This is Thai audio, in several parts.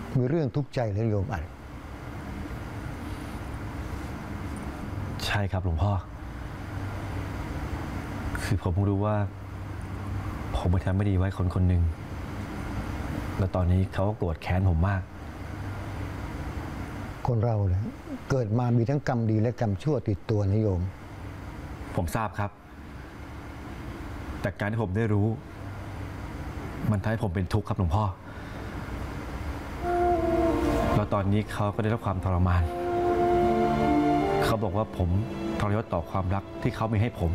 มีเรื่องทุกข์ใจหรือโยมอัดใช่ครับหลวงพ่อคือผมรู้ว่าผมไปทำไม่ดีไว้คนคนหนึ่งแล้วตอนนี้เขาก็โกรธแค้นผมมากคนเราเนี่ยเกิดมามีทั้งกรรมดีและกรรมชั่วติดตัวนะโยมผมทราบครับแต่การที่ผมได้รู้มันทำให้ผมเป็นทุกข์ครับหลวงพ่อแล้วตอนนี้เขาก็ได้รับความทรมานเขาบอกว่าผมทรยศต่อความรักที่เขามีให้ผม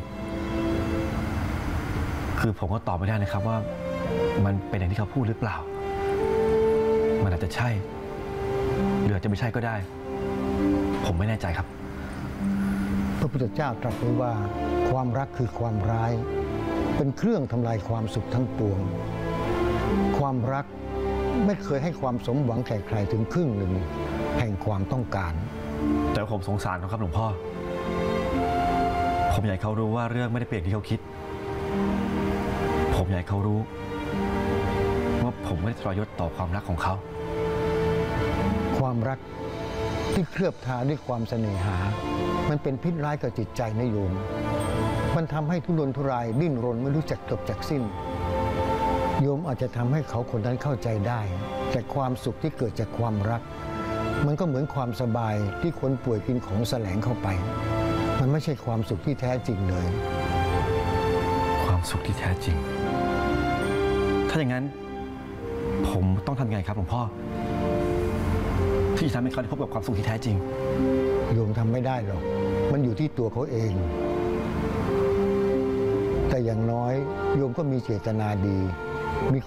คือผมก็ตอบไม่ได้นะครับว่ามันเป็นอย่างที่เขาพูดหรือเปล่ามันอาจจะใช่หรืออาจจะไม่ใช่ก็ได้ผมไม่แน่ใจครับพระพุทธเจ้าตรัสไว้ว่าความรักคือความร้ายเป็นเครื่องทำลายความสุขทั้งปวงความรักไม่เคยให้ความสมหวังแก่ใครถึงครึ่งหนึ่งแห่งความต้องการแต่ผมสงสารเขาครับหลวงพ่อผมอยากให้เขารู้ว่าเรื่องไม่ได้เป็นอย่างที่เขาคิดผมอยากให้เขารู้ว่าผมไม่ได้ทรยศต่อความรักของเขาความรักที่เคลือบทาด้วยความเสน่หามันเป็นพิษร้ายกับจิตใจนะโยมมันทำให้ทุรนทุรายดิ้นรนไม่รู้จักจบจักสิ้นโยมอาจจะทำให้เขาคนนั้นเข้าใจได้แต่ความสุขที่เกิดจากความรักมันก็เหมือนความสบายที่คนป่วยกินของแสลงเข้าไปมันไม่ใช่ความสุขที่แท้จริงเลยความสุขที่แท้จริงถ้าอย่างนั้นผมต้องทำไงครับหลวงพ่อที่จะทำให้เขาได้พบกับความสุขที่แท้จริงโยมทำไม่ได้หรอกมันอยู่ที่ตัวเขาเองแต่อย่างน้อยโยมก็มีเจตนาดี